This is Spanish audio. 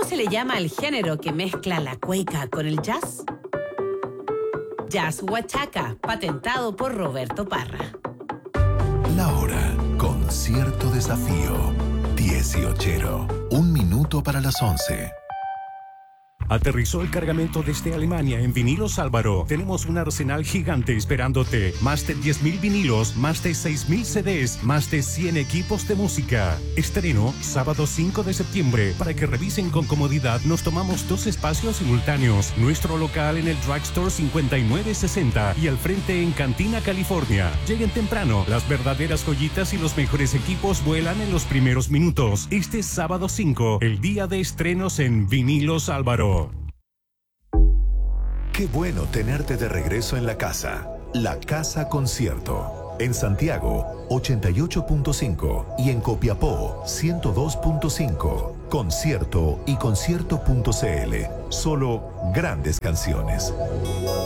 se le llama al género que mezcla la cueca con el jazz? Jazz Huachaca, patentado por Roberto Parra. La hora con cierto desafío. 18. Un minuto para las 11. Aterrizó el cargamento desde Alemania en Vinilos Álvaro. Tenemos un arsenal gigante esperándote. Más de 10.000 vinilos, más de 6.000 CDs, más de 100 equipos de música. Estreno sábado 5 de septiembre. Para que revisen con comodidad, nos tomamos 2 espacios simultáneos. Nuestro local en el Drugstore 5960 y al frente en Cantina, California. Lleguen temprano. Las verdaderas joyitas y los mejores equipos vuelan en los primeros minutos. Este sábado 5, el día de estrenos en Vinilos Álvaro. Qué bueno tenerte de regreso en la casa. La Casa Concierto. En Santiago, 88.5 y en Copiapó, 102.5. Concierto y concierto.cl. Solo grandes canciones.